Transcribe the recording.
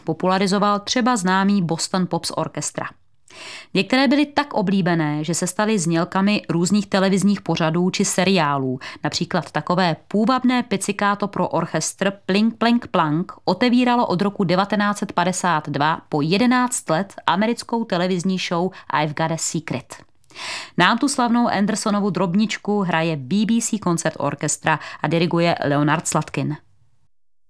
popularizoval třeba známý Boston Pops Orchestra. Některé byly tak oblíbené, že se staly znělkami různých televizních pořadů či seriálů. Například takové půvabné pizzicato pro orchestr Plink Plank Plank otevíralo od roku 1952 po 11 let americkou televizní show I've Got a Secret. Nám tu slavnou Andersonovu drobničku hraje BBC Concert Orchestra a diriguje Leonard Slatkin.